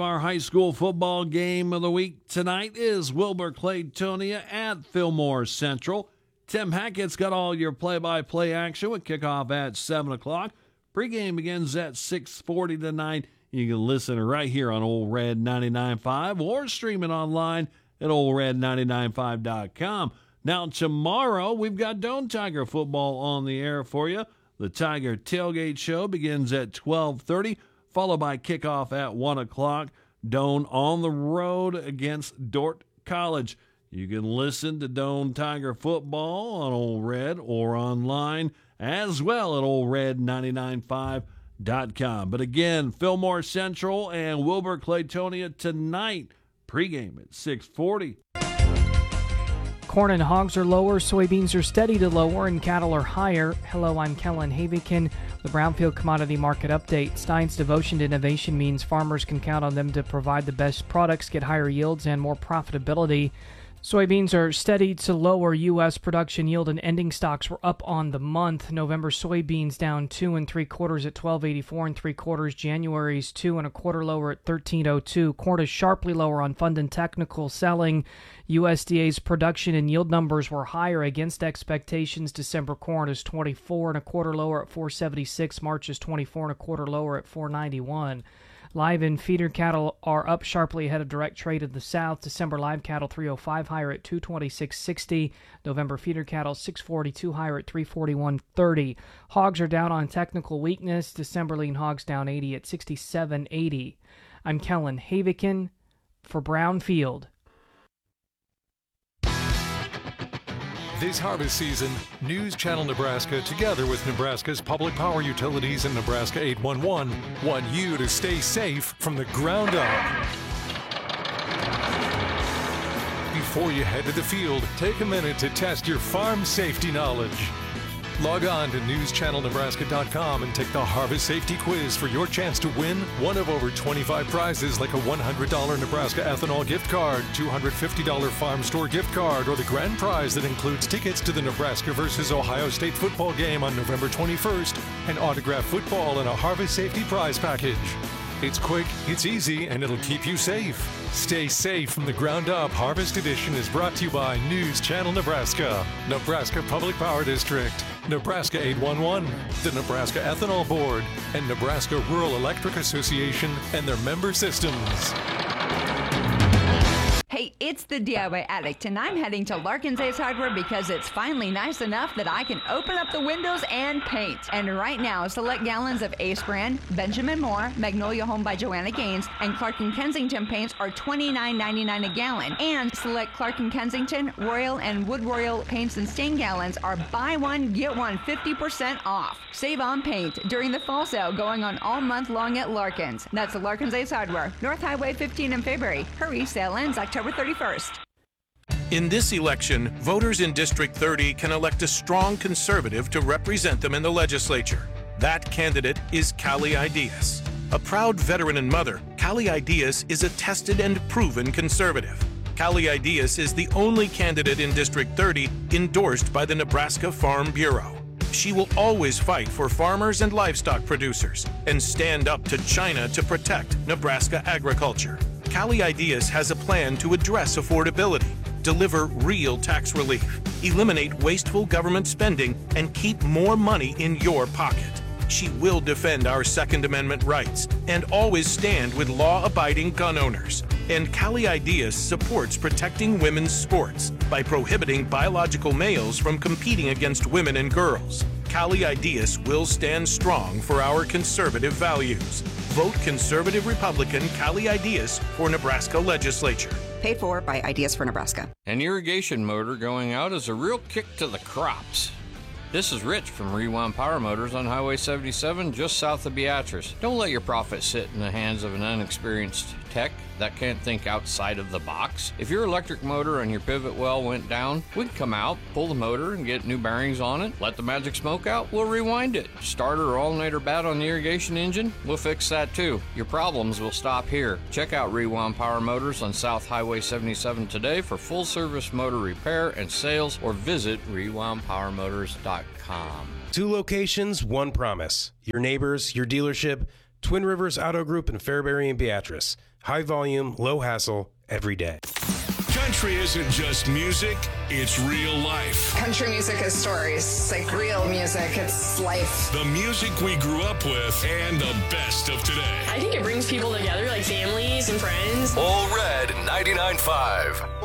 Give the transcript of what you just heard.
Our high school football game of the week tonight is Wilber-Clatonia at Fillmore Central. Tim Hackett's got all your play-by-play action with kickoff at 7 o'clock. Pregame begins at 6:40 tonight. You can listen right here on Old Red 99.5 or stream it online at oldred995.com. Now tomorrow, we've got Doane Tiger football on the air for you. The Tiger Tailgate Show begins at 12:30. Followed by kickoff at 1 o'clock. Doane on the road against Dordt College. You can listen to Doane Tiger football on Old Red or online as well at oldred995.com. But again, Fillmore Central and Wilber-Clatonia tonight. Pregame at 6:40. Corn and hogs are lower, soybeans are steady to lower, and cattle are higher. Hello, I'm Kellen Havikin. The Brownfield Commodity Market Update. Stein's devotion to innovation means farmers can count on them to provide the best products, get higher yields, and more profitability. Soybeans are steady to lower. U.S. production yield and ending stocks were up on the month. November soybeans down 2 3/4 at 12.84 3/4. January's 2 1/4 lower at 13.02. Corn is sharply lower on fund and technical selling. USDA's production and yield numbers were higher against expectations. December corn is 24 1/4 lower at 4.76. March is 24 1/4 lower at 4.91. Live and feeder cattle are up sharply ahead of direct trade in the South. December live cattle 305 higher at 226.60. November feeder cattle 642 higher at 341.30. Hogs are down on technical weakness. December lean hogs down 80 at 67.80. I'm Kellen Havikin for Brownfield. This harvest season, News Channel Nebraska, together with Nebraska's public power utilities and Nebraska 811, want you to stay safe from the ground up. Before you head to the field, take a minute to test your farm safety knowledge. Log on to newschannelnebraska.com and take the Harvest Safety Quiz for your chance to win one of over 25 prizes like a $100 Nebraska ethanol gift card, $250 farm store gift card, or the grand prize that includes tickets to the Nebraska versus Ohio State football game on November 21st and autographed football in a Harvest Safety prize package. It's quick, it's easy, and it'll keep you safe. Stay safe from the ground up. Harvest Edition is brought to you by News Channel Nebraska, Nebraska Public Power District, Nebraska 811, the Nebraska Ethanol Board, and Nebraska Rural Electric Association and their member systems. Hey, it's the DIY Addict, and I'm heading to Larkin's Ace Hardware because it's finally nice enough that I can open up the windows and paint. And right now, select gallons of Ace brand, Benjamin Moore, Magnolia Home by Joanna Gaines, and Clark & Kensington paints are $29.99 a gallon. And select Clark & Kensington, Royal, and Wood Royal paints and stain gallons are buy one, get one 50% off. Save on paint during the fall sale going on all month long at Larkin's. That's the Larkin's Ace Hardware, North Highway 15 in Fairbury. Hurry, sale ends October 31st. In this election, voters in District 30 can elect a strong conservative to represent them in the legislature. That candidate is Callie Ideas. A proud veteran and mother, Callie Ideas is a tested and proven conservative. Callie Ideas is the only candidate in District 30 endorsed by the Nebraska Farm Bureau. She will always fight for farmers and livestock producers and stand up to China to protect Nebraska agriculture. Callie Ideas has a plan to address affordability, deliver real tax relief, eliminate wasteful government spending, and keep more money in your pocket. She will defend our Second Amendment rights and always stand with law-abiding gun owners. And Callie Ideas supports protecting women's sports by prohibiting biological males from competing against women and girls. Callie Ideas will stand strong for our conservative values. Vote Conservative Republican Callie Ideas for Nebraska Legislature. Paid for by Ideas for Nebraska. An irrigation motor going out is a real kick to the crops. This is Rich from Rewan Power Motors on Highway 77 just south of Beatrice. Don't let your profit sit in the hands of an inexperienced tech that can't think outside of the box. If your electric motor and your pivot well went down, we can come out, pull the motor and get new bearings on it, let the magic smoke out, we'll rewind it. Starter or alternator bad on the irrigation engine, we'll fix that too. Your problems will stop here. Check out Rewan Power Motors on South Highway 77 today for full service motor repair and sales, or visit rewanpowermotors.com. 2 locations, 1 promise. Your neighbors, your dealership, Twin Rivers Auto Group in Fairbury and Beatrice. High volume, low hassle, every day. Country isn't just music, it's real life. Country music is stories. It's like real music. It's life. The music we grew up with and the best of today. I think it brings people together, like families and friends. All Red 99.5.